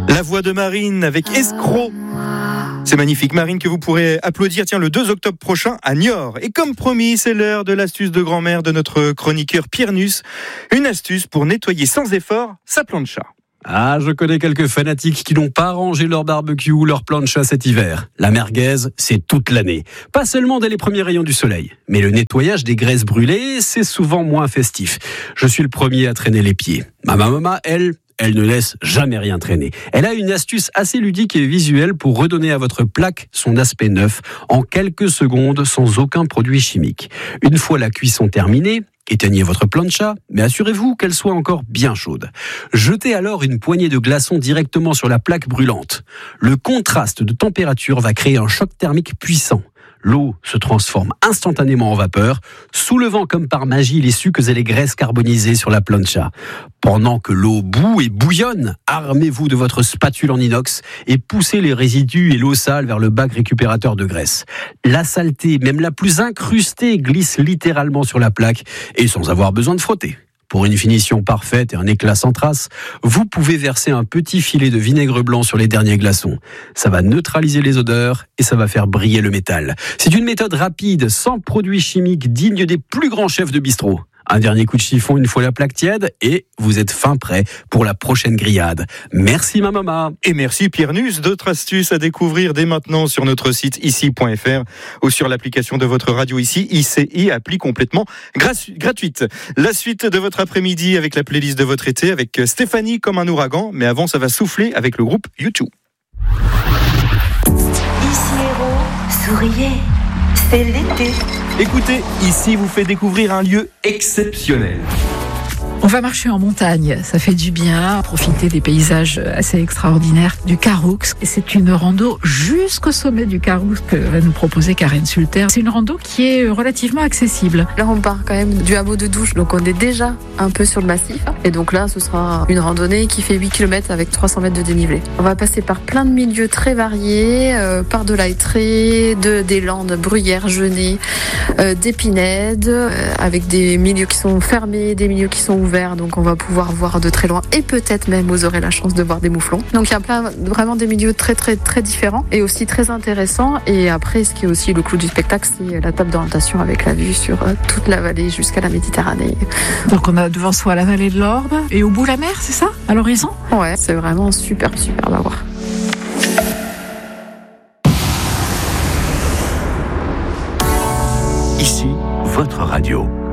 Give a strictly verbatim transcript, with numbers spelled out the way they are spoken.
La voix de Marine avec Escroc. C'est magnifique, Marine, que vous pourrez applaudir tiens, le deux octobre prochain à Niort. Et comme promis, c'est l'heure de l'astuce de grand-mère de notre chroniqueur Pierre Nuss. Une astuce pour nettoyer sans effort sa plancha. Ah, je connais quelques fanatiques qui n'ont pas rangé leur barbecue ou leur plancha cet hiver. La merguez, c'est toute l'année. Pas seulement dès les premiers rayons du soleil. Mais le nettoyage des graisses brûlées, c'est souvent moins festif. Je suis le premier à traîner les pieds. Ma maman, elle... Elle ne laisse jamais rien traîner. Elle a une astuce assez ludique et visuelle pour redonner à votre plaque son aspect neuf en quelques secondes sans aucun produit chimique. Une fois la cuisson terminée, éteignez votre plancha, mais assurez-vous qu'elle soit encore bien chaude. Jetez alors une poignée de glaçons directement sur la plaque brûlante. Le contraste de température va créer un choc thermique puissant. L'eau se transforme instantanément en vapeur, soulevant comme par magie les sucs et les graisses carbonisées sur la plancha. Pendant que l'eau bout et bouillonne, armez-vous de votre spatule en inox et poussez les résidus et l'eau sale vers le bac récupérateur de graisse. La saleté, même la plus incrustée, glisse littéralement sur la plaque et sans avoir besoin de frotter. Pour une finition parfaite et un éclat sans trace, vous pouvez verser un petit filet de vinaigre blanc sur les derniers glaçons. Ça va neutraliser les odeurs et ça va faire briller le métal. C'est une méthode rapide, sans produits chimiques, digne des plus grands chefs de bistrot. Un dernier coup de chiffon une fois la plaque tiède et vous êtes fin prêt pour la prochaine grillade. Merci ma maman. Et merci Pierre Nuss. D'autres astuces à découvrir dès maintenant sur notre site ici point f r ou sur l'application de votre radio ici, I C I, appli complètement gratuite. La suite de votre après-midi avec la playlist de votre été avec Stéphanie comme un ouragan. Mais avant, ça va souffler avec le groupe U deux. Ici Héros, souriez, c'est l'été. Écoutez, ici vous fait découvrir un lieu exceptionnel. On va marcher en montagne, ça fait du bien, profiter des paysages assez extraordinaires du Caroux. Et c'est une rando jusqu'au sommet du Caroux que va nous proposer Karen Sulter. C'est une rando qui est relativement accessible. Là, on part quand même du hameau de Douche, donc on est déjà un peu sur le massif. Et donc là, ce sera une randonnée qui fait huit kilomètres avec trois cents mètres de dénivelé. On va passer par plein de milieux très variés, euh, par de l'Aïtré, de, des landes bruyères, genêts, euh, d'épinèdes, euh, avec des milieux qui sont fermés, des milieux qui sont ouverts. Donc on va pouvoir voir de très loin et peut-être même vous aurez la chance de voir des mouflons. Donc il y a plein, vraiment des milieux très très très différents et aussi très intéressants. Et après, ce qui est aussi le clou du spectacle, c'est la table d'orientation avec la vue sur toute la vallée jusqu'à la Méditerranée. Donc on a devant soi la vallée de l'Orbe et au bout la mer, c'est ça, à l'horizon? Ouais, c'est vraiment super super à voir. Ici, votre radio.